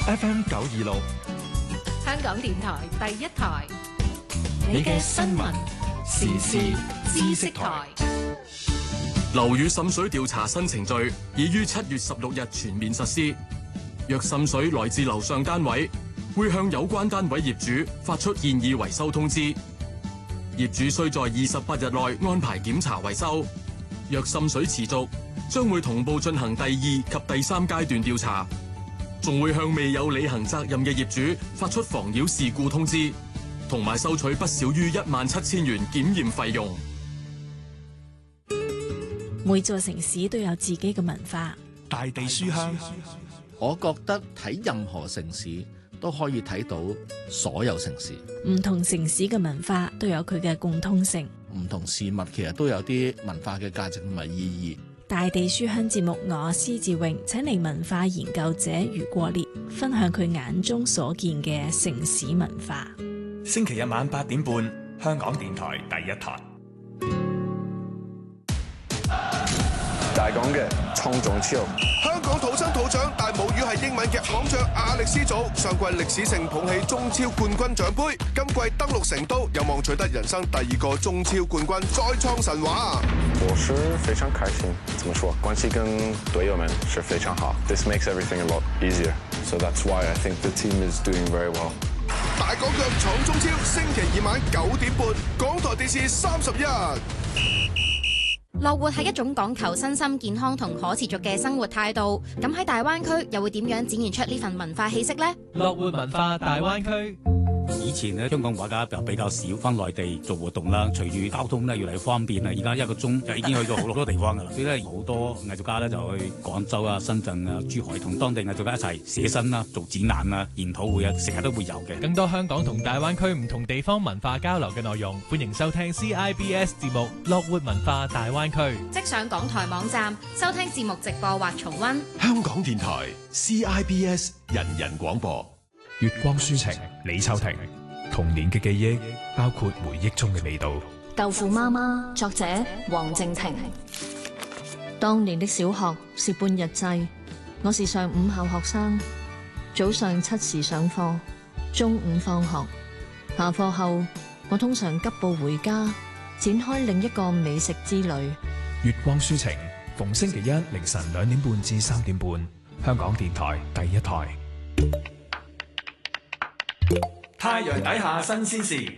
FM 926， 香港電台第一台， 你嘅新聞時事知識台。 樓宇滲水調查新程序已於7月16日全面實施。若滲水來自樓上單位，會向有關單位業主發出建議維修通知。業主需在28日內安排檢查維修。若滲水持續，將會同步進行第2及第3階段調查，仲會向未有履行責任嘅業主發出妨擾事故通知，同埋收取不少於17000元檢驗費用。 每座城市都有自己嘅文化。 大地書香， 我覺得睇任何城市都可以睇到所有城市。 唔同城市嘅文化都有佢嘅共通性。 唔同事物其實都有啲文化嘅價值同埋意義。 大地書香節目，我施志榮請嚟文化研究者余國烈，分享佢眼中所見嘅城市文化。 星期日晚8點半，香港電台第一台。 大港嘅創造超， 香港土生土長，但母語係英文嘅昂將亞歷斯組，上季歷史性捧起中超冠軍獎杯，今季登陸成都，有望取得人生第2個中超冠軍，再創神話。 我是非常開心，怎麼說？關係跟隊友們是非常好。This makes everything a lot easier, so that's why I think the team is doing very well. 大港腳闖中超，星期2晚9點半，港台電視31。 樂活係一種講求身心健康同可持續嘅生活態度，咁喺大灣區又會點樣展現出呢份文化氣息呢？ 樂活文化大灣區。 以前咧，香港畫家就比較少翻內地做活動啦。隨住交通咧越嚟越方便啦，而家1個鐘就已經去到好多地方噶啦。所以咧，好多藝術家咧就去廣州啊、深圳啊、珠海同當地藝術家一齊寫生啦、做展覽啊、研討會啊，成日都會有嘅。 更多香港同大灣區唔同地方文化交流嘅內容，歡迎收聽 CIBS 節目《樂活文化大灣區》。 即上港台網站收聽節目直播或重溫。 香港電台 CIBS 人人廣播。 月光抒情，李秋婷。童年嘅記憶包括回憶中嘅味道。 豆腐媽媽，作者黃靜婷。當年的小學是半日制，我是上午校學生，早上7時上課，中午放學，下課後我通常急步回家，展開另一個美食之旅。 月光抒情，逢星期一凌晨2點半至3點半，香港電台第一台。太陽底下新鮮事，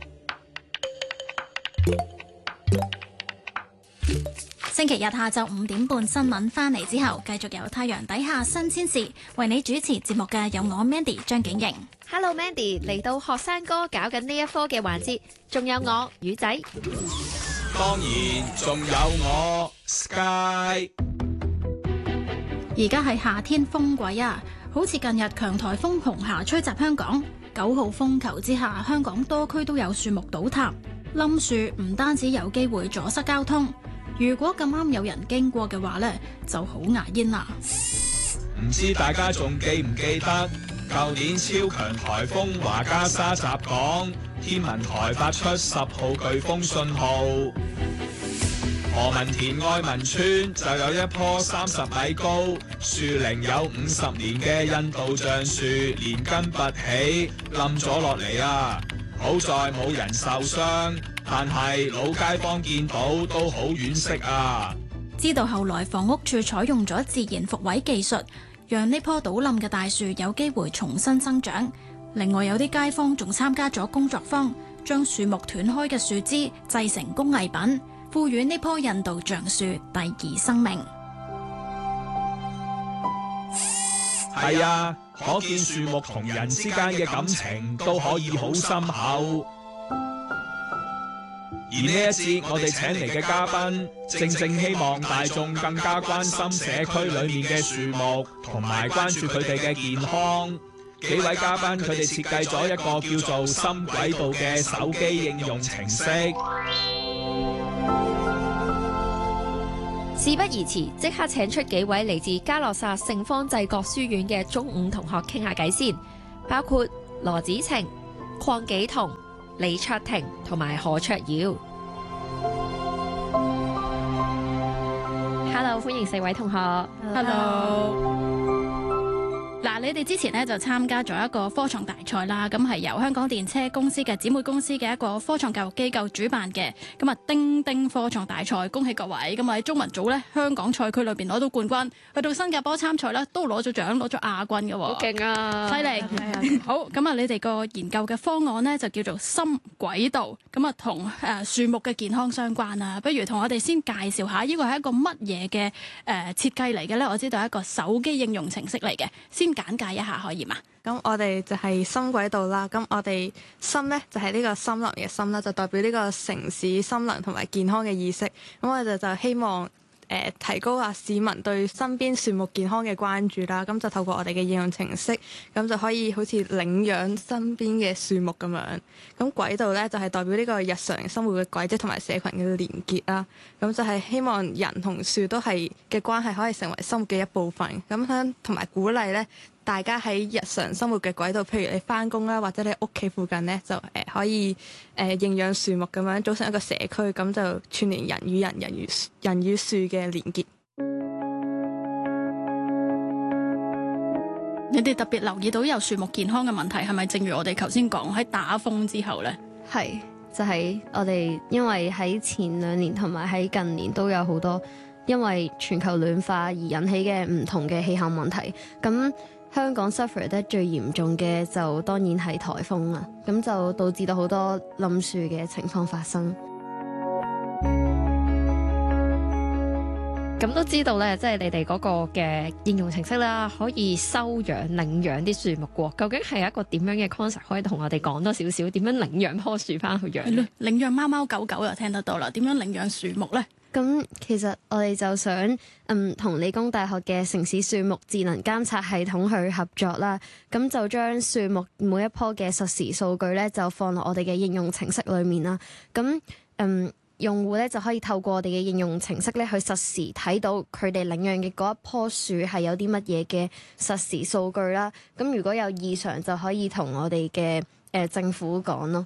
星期日下晝5點半新聞翻嚟之後，繼續有太陽底下新鮮事，為你主持節目嘅有我 Mandy 張景瑩。 Hello Mandy，嚟到學生哥搞緊呢一科嘅環節，仲有我魚仔， 當然仲有我 Sky。 而家係夏天風季啊，好似近日強颱風紅霞吹襲香港。9號風球之下，香港多區都有樹木倒塌，冧樹唔單止有機會阻塞交通，如果咁啱有人經過嘅話呢，就好牙煙啦。 唔知大家仲記唔記得舊年超強颱風華加沙襲港，天文台發出10號颶風信號。何文田愛民村就有一棵30米高、樹齡有50年嘅印度橡樹，連根拔起，冧咗落嚟啊！好在冇人受傷，但係老街坊見到都好惋惜啊！ 知道後來房屋處採用咗自然復位技術，讓呢棵倒冧嘅大樹有機會重新生長。另外有啲街坊仲參加咗工作坊，將樹木斷開嘅樹枝製成工藝品，賦予呢棵印度橡樹第2生命。 係啊，可見樹木同人之間嘅感情都可以好深厚。而呢一節我哋請嚟嘅嘉賓，正正希望大眾更加關心社區裏面嘅樹木，同埋關注佢哋嘅健康。幾位嘉賓佢哋設計咗一個叫做深軌道嘅手機應用程式。 事不宜遲，即刻請出幾位嚟自嘉諾撒聖方濟各書院嘅中五同學傾下偈先，包括羅子晴、鄺紀彤、李卓婷同埋何卓瑤。Hello， 歡迎4位同學。 Hello。 嗱，你哋之前咧就參加咗一個科創大賽啦，咁係由香港電車公司嘅姊妹公司嘅一個科創教育機構主辦嘅，咁啊叮叮科創大賽，恭喜各位！咁啊喺中文組咧，香港賽區裏邊攞到冠軍，去到新加坡參賽咧都攞咗獎，攞咗亞軍嘅喎， 好勁啊！ 犀利！好，咁啊你哋個研究嘅方案咧就叫做深軌道，咁啊同樹木嘅健康相關啊，不如同我哋先介紹下呢個係一個乜嘢嘅設計嚟嘅咧？我知道係一個手機應用程式嚟嘅，先簡介一下可以嘛？ 咁我哋就係深軌道啦。咁我哋深咧就係呢個森林嘅深啦，就代表呢個城市森林同埋健康嘅意識。咁我哋就希望提高下市民對身邊樹木健康嘅關注啦。咁就透過我哋嘅應用程式，咁就可以好似領養身邊嘅樹木咁樣。咁軌道咧就係代表呢個日常生活嘅軌跡同埋社群嘅連結啦。咁就係希望人同樹都係嘅關係可以成為生活嘅一部分。咁樣同埋鼓勵咧，大家喺日常生活嘅軌道，譬如你返工啦，或者你屋企附近咧，就可以認養樹木咁樣組成一個社區，咁就串聯人與人、人與樹嘅連結。 你哋特別留意到有樹木健康嘅問題，係咪正如我哋頭先講喺打風之後呢？ 係，就係我哋因為喺前2年同埋喺近年都有好多因為全球暖化而引起嘅唔同嘅氣候問題，咁香港 suffer 得最嚴重嘅就當然係颱風啦，咁就導致到好多冧樹嘅情況發生。 咁都知道咧，即係你哋嗰個嘅應用程式啦，可以收養、領養啲樹木喎。究竟係一個點樣嘅 concept？可以同我哋講多少少點樣領養棵樹翻去養？ 領養貓貓狗狗又聽得到啦，點樣領養樹木呢？ 咁其實我哋就想同理工大學嘅城市樹木智能監察系統去合作啦，咁就將樹木每一棵嘅實時數據咧就放落我哋嘅應用程式裏面啦。咁用戶咧就可以透過我哋嘅應用程式咧去實時睇到佢哋領養嘅嗰一棵樹係有啲乜嘢嘅實時數據啦。咁如果有異常就可以同我哋嘅政府講咯。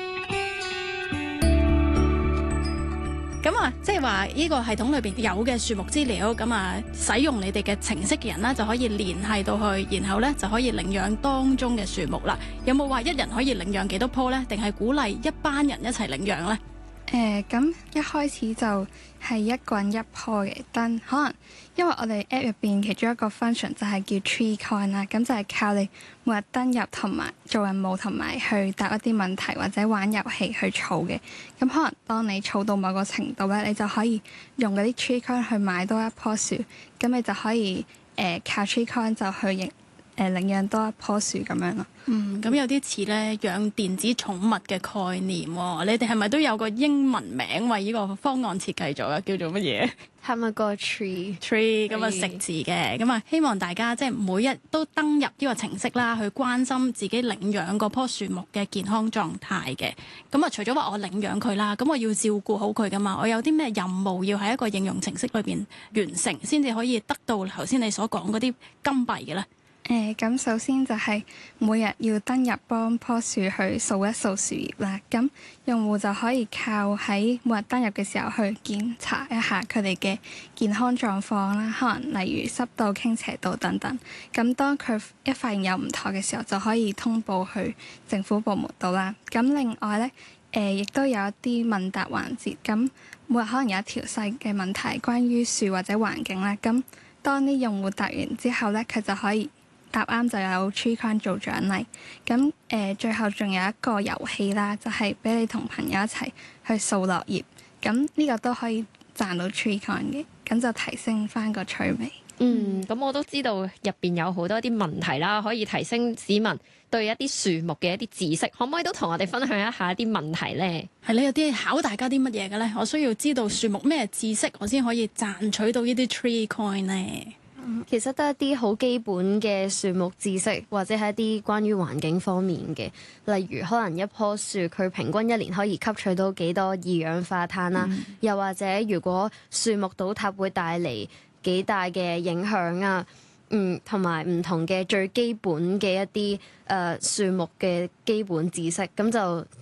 咁啊，即係話呢個系統裏邊有嘅樹木資料，咁啊使用你哋嘅程式嘅人啦，就可以聯繫到去，然後咧就可以領養當中嘅樹木啦。有冇話一人可以領養幾多棵呢？定係鼓勵一班人一齊領養呢？ 咁一開始就係一個人一棵嘅，但可能因為我哋 app 入邊其中一個 function 就係叫 Tree Coin 啦，咁就係靠你每日登入同埋做任務同埋去答一啲問題或者玩遊戲去儲嘅。咁可能當你儲到某個程度咧，你就可以用嗰啲 Tree Coin 去買多一棵樹，咁你就可以靠 Tree Coin 就去領養多一棵樹咁樣咯。 咁有啲似咧養電子寵物嘅概念喎。你哋係咪都有個英文名為呢個方案設計咗啊？叫做乜嘢？ 係咪個 tree 咁啊食字嘅，咁啊希望大家即係每日都登入呢個程式啦，去關心自己領養嗰棵樹木嘅健康狀態嘅。咁啊除咗話我領養佢啦，咁我要照顧好佢噶嘛，我有啲咩任務要喺一個應用程式裏邊完成，先至可以得到頭先你所講嗰啲金幣嘅咧？ 咁首先就係每日要登入幫棵樹去掃一掃樹葉啦。咁用戶就可以靠喺每日登入嘅時候去檢查一下佢哋嘅健康狀況啦，可能例如濕度、傾斜度等等。咁當佢一發現有唔妥嘅時候，就可以通報去政府部門度啦。咁另外咧，亦都有一啲問答環節。咁每日可能有一條細嘅問題關於樹或者環境啦。咁當啲用戶答完之後咧，佢就可以答啱就有 Tree Coin 做獎勵。咁最後仲有一個遊戲啦，就係俾你同朋友一齊去掃落葉。咁呢個都可以賺到 Tree Coin 嘅，咁就提升翻個趣味。 咁我都知道入邊有好多啲問題啦，可以提升市民對一啲樹木嘅一啲知識。可唔可以都同我哋分享一下一啲問題呢？ 係你有啲考大家啲乜嘢嘅咧？我需要知道樹木咩知識，我先可以賺取到呢啲 Tree Coin 呢？ 其實都係一啲好基本嘅樹木知識，或者係一啲關於環境方面嘅，例如可能一棵樹佢平均1年可以吸取到幾多二氧化碳啦，又或者如果樹木倒塌會帶嚟幾大嘅影響啊，同埋唔同嘅最基本嘅一啲樹木嘅基本知識，咁就